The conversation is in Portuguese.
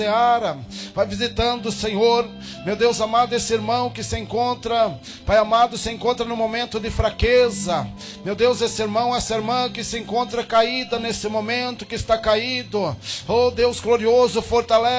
vai visitando, Senhor, meu Deus amado, esse irmão que se encontra, Pai amado, se encontra no momento de fraqueza, meu Deus, esse irmão, essa irmã que se encontra caída nesse momento, que está caído, oh Deus glorioso, fortalece